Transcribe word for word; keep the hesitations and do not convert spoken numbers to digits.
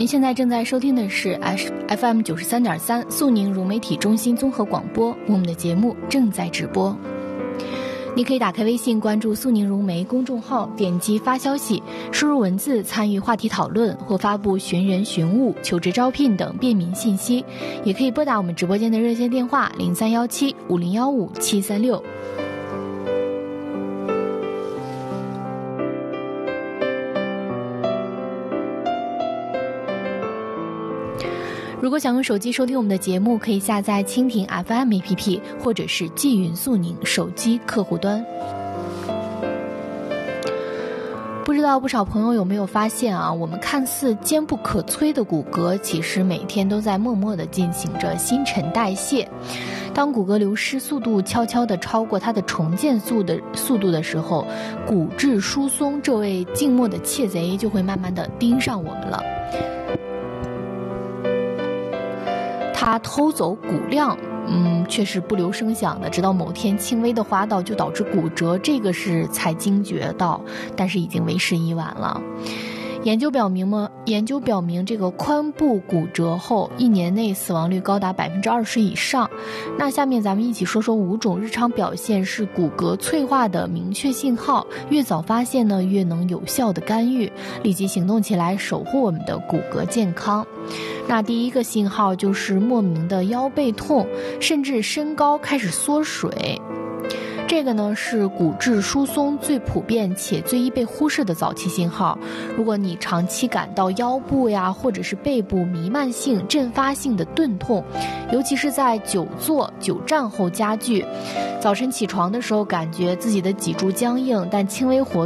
您现在正在收听的是 F M 九十三点三苏宁融媒体中心综合广播，我们的节目正在直播。你可以打开微信关注苏宁融媒公众号，点击发消息，输入文字参与话题讨论或发布寻人寻物、求职招聘等便民信息，也可以拨打我们直播间的热线电话零三幺七五零幺五七三六。如果想用手机收听我们的节目，可以下载蜻蜓 F M A P P 或者是纪云苏宁手机客户端。不知道不少朋友有没有发现啊，我们看似坚不可摧的骨骼，其实每天都在默默地进行着新陈代谢。当骨骼流失速度悄悄地超过它的重建速的速度的时候，骨质疏松这位静默的窃贼就会慢慢地盯上我们了。他偷走骨量，嗯，却是不留声响的，直到某天轻微的滑倒就导致骨折，这个是才惊觉到，但是已经为时已晚了。研究表明嘛，研究表明这个髋部骨折后，一年内死亡率高达百分之二十以上。那下面咱们一起说说五种日常表现是骨骼脆化的明确信号，越早发现呢，越能有效的干预，立即行动起来，守护我们的骨骼健康。那第一个信号就是莫名的腰背痛，甚至身高开始缩水。这个呢是骨质疏松最普遍且最易被忽视的早期信号。如果你长期感到腰部呀或者是背部弥漫性阵发性的钝痛，尤其是在久坐久站后加剧，早晨起床的时候感觉自己的脊柱僵硬，但轻微活